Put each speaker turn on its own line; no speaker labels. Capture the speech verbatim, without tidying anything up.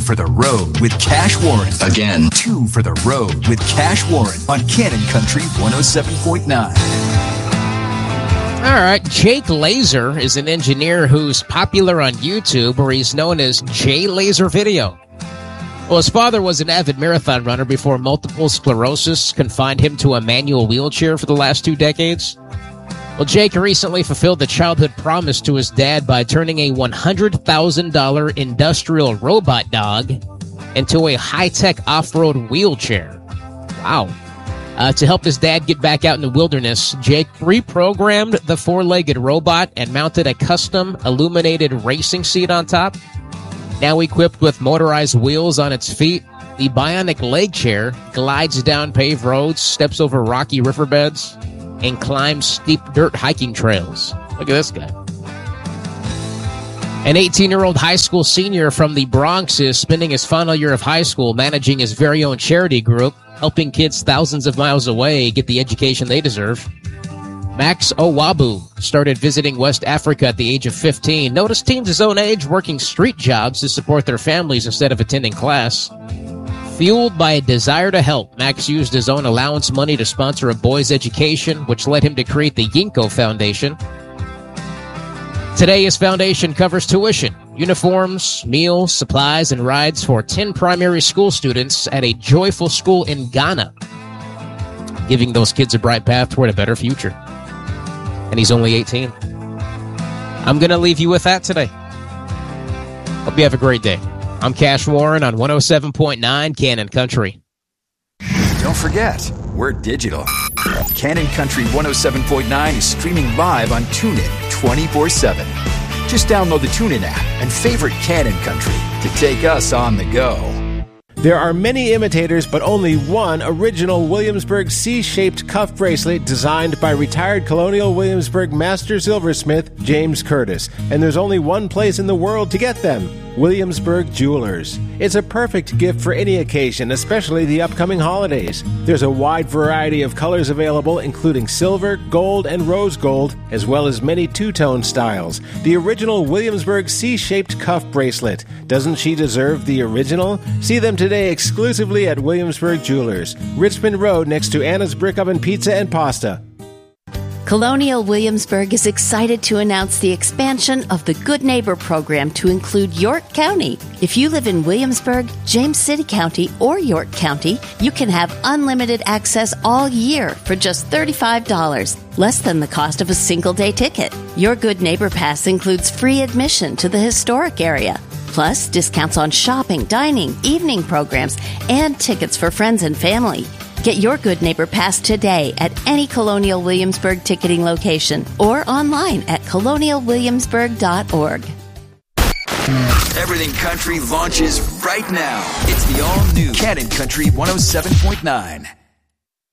for the road with Cash Warren. Again, two for the road with Cash Warren on Cannon Country one oh seven point nine.
All right, Jake Laser is an engineer who's popular on YouTube, where he's known as J Laser Video. Well, his father was an avid marathon runner before multiple sclerosis confined him to a manual wheelchair for the last two decades. Well, Jake recently fulfilled the childhood promise to his dad by turning a one hundred thousand dollars industrial robot dog into a high-tech off-road wheelchair. Wow. Uh, to help his dad get back out in the wilderness, Jake reprogrammed the four-legged robot and mounted a custom illuminated racing seat on top. Now equipped with motorized wheels on its feet, the bionic leg chair glides down paved roads, steps over rocky riverbeds, and climbs steep dirt hiking trails. Look at this guy. An eighteen-year-old high school senior from the Bronx is spending his final year of high school managing his very own charity group, helping kids thousands of miles away get the education they deserve. Max Owabu started visiting West Africa at the age of fifteen. Noticed teens his own age working street jobs to support their families instead of attending class. Fueled by a desire to help, Max used his own allowance money to sponsor a boy's education, which led him to create the Yinko Foundation. Today, his foundation covers tuition, uniforms, meals, supplies, and rides for ten primary school students at a joyful school in Ghana, giving those kids a bright path toward a better future. And he's only eighteen. I'm going to leave you with that today. Hope you have a great day. I'm Cash Warren on one oh seven point nine Cannon Country.
Don't forget, we're digital. Cannon Country one oh seven point nine is streaming live on TuneIn twenty-four seven. Just download the TuneIn app and favorite Cannon Country to take us on the go.
There are many imitators, but only one original Williamsburg C-shaped cuff bracelet designed by retired Colonial Williamsburg master silversmith James Curtis. And there's only one place in the world to get them: Williamsburg Jewelers. It's a perfect gift for any occasion, especially the upcoming holidays. There's a wide variety of colors available, including silver, gold, and rose gold, as well as many two-tone styles. The original Williamsburg C-shaped cuff bracelet. Doesn't she deserve the original? See them today exclusively at Williamsburg Jewelers, Richmond Road, next to Anna's Brick Oven Pizza and Pasta.
Colonial Williamsburg is excited to announce the expansion of the Good Neighbor program to include York County. If you live in Williamsburg, James City County, or York County, you can have unlimited access all year for just thirty-five dollars, less than the cost of a single-day ticket. Your Good Neighbor Pass includes free admission to the historic area, plus discounts on shopping, dining, evening programs, and tickets for friends and family. Get your Good Neighbor Pass today at any Colonial Williamsburg ticketing location or online at colonial williamsburg dot org.
Everything Country launches right now. It's the all-new Cannon Country one oh seven point nine.